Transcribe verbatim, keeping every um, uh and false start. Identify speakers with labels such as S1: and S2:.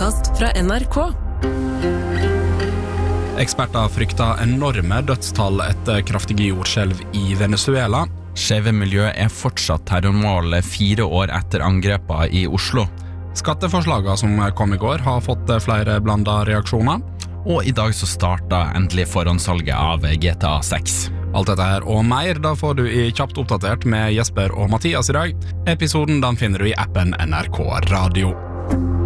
S1: podcast fra N R K.
S2: Eksperter frykter enorme dødstall etter kraftige jordskjelv i Venezuela.
S3: Skjeve miljø er fortsatt terrormål fire år etter angrepa i Oslo.
S2: Skatteforslagene som kom i går har fått flere blandet reaksjoner.
S3: Og i dag så startet endelig forhåndssalget av G T A seks.
S2: Alt dette her og mer, da får du i Kjapt oppdatert med Jesper og Mathias i dag. Episoden den finner du i appen N R K Radio.